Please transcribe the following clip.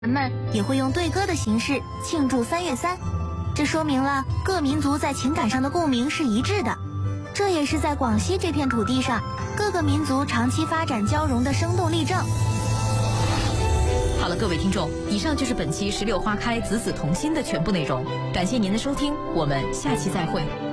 人们也会用对歌的形式庆祝3月3，这说明了各民族在情感上的共鸣是一致的。这也是在广西这片土地上各个民族长期发展交融的生动例证。 好了，各位听众，以上就是本期16花开子子同心的全部内容，感谢您的收听，我们下期再会。